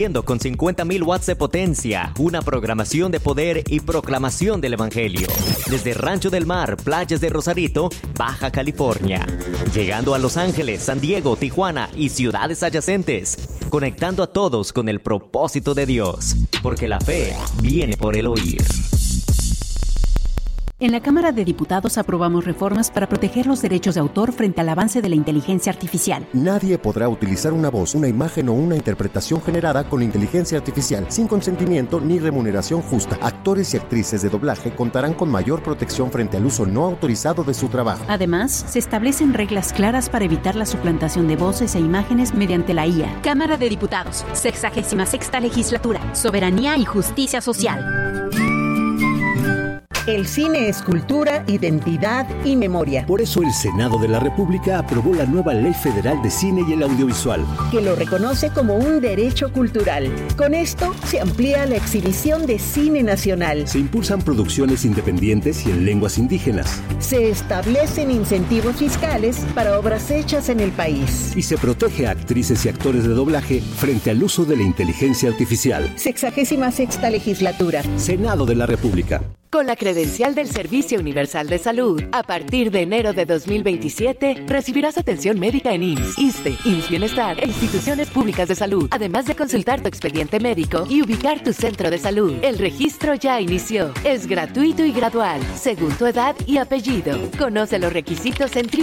Con 50.000 watts de potencia, una programación de poder y proclamación del Evangelio. Desde Rancho del Mar, playas de Rosarito, Baja California. Llegando a Los Ángeles, San Diego, Tijuana y ciudades adyacentes. Conectando a todos con el propósito de Dios. Porque la fe viene por el oír. En la Cámara de Diputados aprobamos reformas para proteger los derechos de autor frente al avance de la inteligencia artificial. Nadie podrá utilizar una voz, una imagen o una interpretación generada con inteligencia artificial sin consentimiento ni remuneración justa. Actores y actrices de doblaje contarán con mayor protección frente al uso no autorizado de su trabajo. Además, se establecen reglas claras para evitar la suplantación de voces e imágenes mediante la IA. Cámara de Diputados, 66ª Legislatura, Soberanía y Justicia Social. El cine es cultura, identidad y memoria. Por eso el Senado de la República aprobó la nueva Ley Federal de Cine y el Audiovisual, que lo reconoce como un derecho cultural. Con esto se amplía la exhibición de cine nacional. Se impulsan producciones independientes y en lenguas indígenas. Se establecen incentivos fiscales para obras hechas en el país. Y se protege a actrices y actores de doblaje frente al uso de la inteligencia artificial. 66ª Legislatura. Senado de la República. Con la credencial del Servicio Universal de Salud, a partir de enero de 2027, recibirás atención médica en IMSS, ISSSTE, IMSS Bienestar e instituciones públicas de salud, además de consultar tu expediente médico y ubicar tu centro de salud. El registro ya inició. Es gratuito y gradual, según tu edad y apellido. Conoce los requisitos en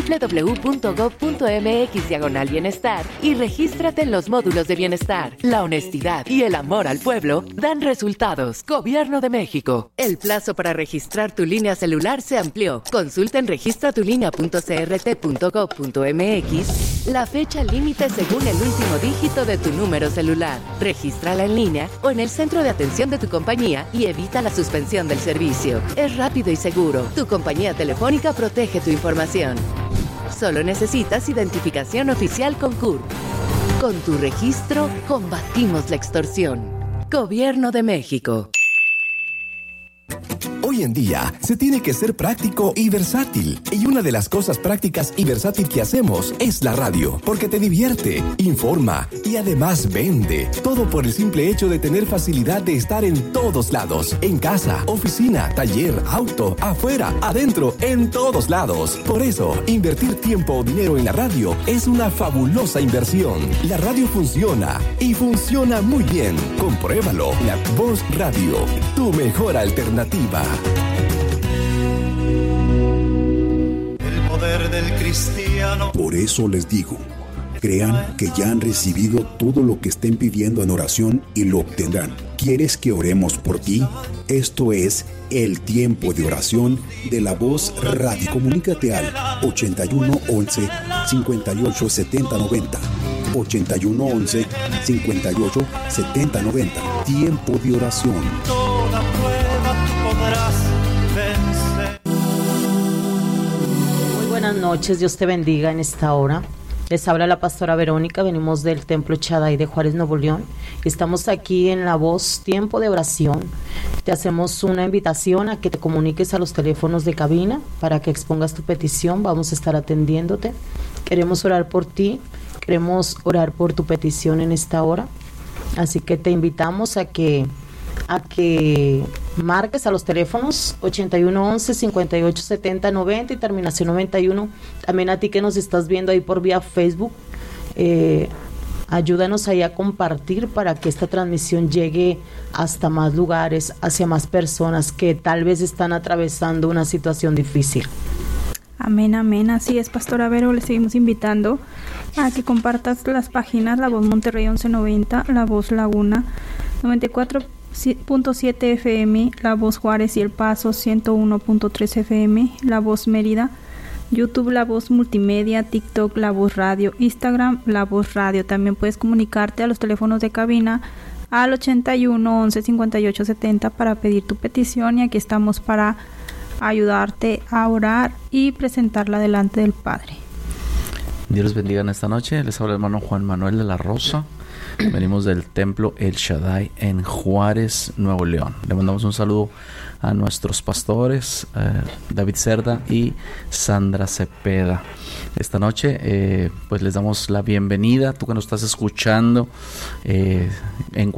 www.gov.mx/bienestar y regístrate en los módulos de bienestar. La honestidad y el amor al pueblo dan resultados. Gobierno de México. El plazo para registrar tu línea celular se amplió. Consulta en registratulinea.crt.gov.mx la fecha límite según el último dígito de tu número celular. Regístrala en línea o en el centro de atención de tu compañía y evita la suspensión del servicio. Es rápido y seguro. Tu compañía telefónica protege tu información. Solo necesitas identificación oficial con CURP. Con tu registro, combatimos la extorsión. Gobierno de México. Hoy en día se tiene que ser práctico y versátil. Y una de las cosas prácticas y versátil que hacemos es la radio, porque te divierte, informa y además vende. Todo por el simple hecho de tener facilidad de estar en todos lados. En casa, oficina, taller, auto, afuera, adentro, en todos lados. Por eso, invertir tiempo o dinero en la radio es una fabulosa inversión. La radio funciona y funciona muy bien. Compruébalo. La Voz Radio, tu mejor alternativa. El poder del cristiano. Por eso les digo, crean que ya han recibido todo lo que estén pidiendo en oración y lo obtendrán. ¿Quieres que oremos por ti? Esto es el tiempo de oración de La Voz Radio. Comunícate al 81 11 58 70 90. 81 11 58 70 90. Tiempo de oración. Toda prueba tú podrás vencer. Muy buenas noches, Dios te bendiga en esta hora. Les habla la pastora Verónica, venimos del Templo Shaddai de Juárez, Nuevo León. Estamos aquí en La Voz, tiempo de oración. Te hacemos una invitación a que te comuniques a los teléfonos de cabina para que expongas tu petición. Vamos a estar atendiéndote. Queremos orar por ti, queremos orar por tu petición en esta hora. Así que te invitamos a que marques a los teléfonos 81 11 58 70 90 y terminación 91. También a ti que nos estás viendo ahí por vía Facebook, ayúdanos ahí a compartir para que esta transmisión llegue hasta más lugares, hacia más personas que tal vez están atravesando una situación difícil. Amén, amén. Así es, Pastora Vero, le seguimos invitando a que compartas las páginas La Voz Monterrey 1190, La Voz Laguna 94.7 FM, La Voz Juárez y El Paso 101.3 FM, La Voz Mérida, YouTube La Voz Multimedia, TikTok La Voz Radio, Instagram La Voz Radio. También puedes comunicarte a los teléfonos de cabina al 81 11 58 70 para pedir tu petición, y aquí estamos para ayudarte a orar y presentarla delante del Padre. Dios les bendiga en esta noche. Les habla el hermano Juan Manuel de la Rosa. Venimos del templo El Shaddai en Juárez, Nuevo León. Le mandamos un saludo a nuestros pastores, David Cerda y Sandra Cepeda. Esta noche pues les damos la bienvenida, tú que nos estás escuchando en